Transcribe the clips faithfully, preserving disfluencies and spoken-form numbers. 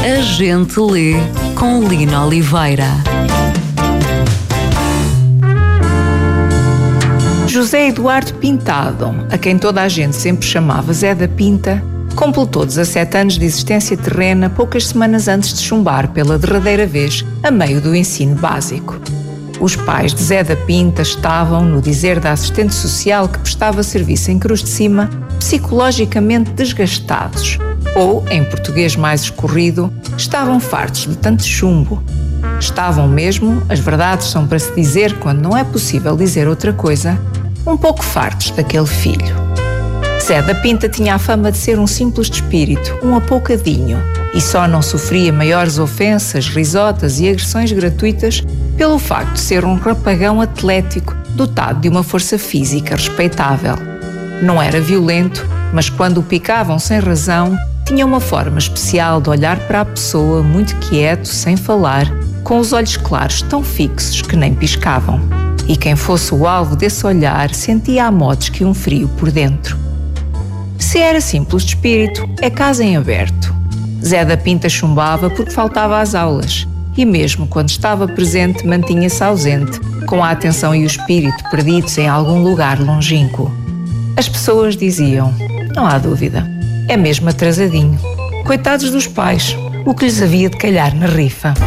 A gente lê com Lina Oliveira. José Eduardo Pintado, a quem toda a gente sempre chamava Zé da Pinta, completou dezassete anos de existência terrena poucas semanas antes de chumbar pela derradeira vez a meio do ensino básico. Os pais de Zé da Pinta estavam, no dizer da assistente social que prestava serviço em Cruz de Cima, psicologicamente desgastados, ou, em português mais escorrido, estavam fartos de tanto chumbo. Estavam mesmo, as verdades são para se dizer quando não é possível dizer outra coisa, um pouco fartos daquele filho. Zé da Pinta tinha a fama de ser um simples de espírito, um apoucadinho, e só não sofria maiores ofensas, risotas e agressões gratuitas pelo facto de ser um rapagão atlético dotado de uma força física respeitável. Não era violento, mas quando o picavam sem razão, tinha uma forma especial de olhar para a pessoa muito quieto, sem falar, com os olhos claros tão fixos que nem piscavam. E quem fosse o alvo desse olhar sentia a modos que um frio por dentro. Se era simples de espírito, é casa em aberto. Zé da Pinta chumbava porque faltava às aulas e mesmo quando estava presente mantinha-se ausente, com a atenção e o espírito perdidos em algum lugar longínquo. As pessoas diziam, não há dúvida, é mesmo atrasadinho. Coitados dos pais, o que lhes havia de calhar na rifa.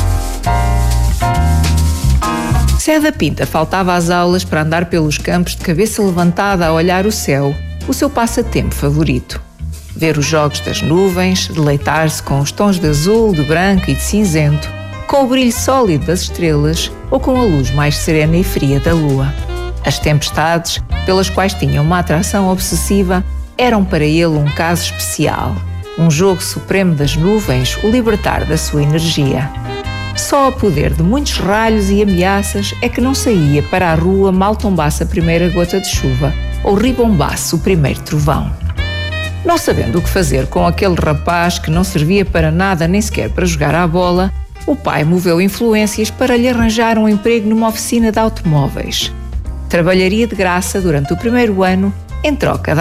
Zé da Pinta faltava às aulas para andar pelos campos de cabeça levantada a olhar o céu, o seu passatempo favorito. Ver os jogos das nuvens, deleitar-se com os tons de azul, de branco e de cinzento, com o brilho sólido das estrelas ou com a luz mais serena e fria da lua. As tempestades, pelas quais tinha uma atração obsessiva, eram para ele um caso especial, um jogo supremo das nuvens, o libertar da sua energia. Só ao poder de muitos ralhos e ameaças é que não saía para a rua mal tombasse a primeira gota de chuva ou ribombasse o primeiro trovão. Não sabendo o que fazer com aquele rapaz que não servia para nada nem sequer para jogar à bola, o pai moveu influências para lhe arranjar um emprego numa oficina de automóveis. Trabalharia de graça durante o primeiro ano em troca da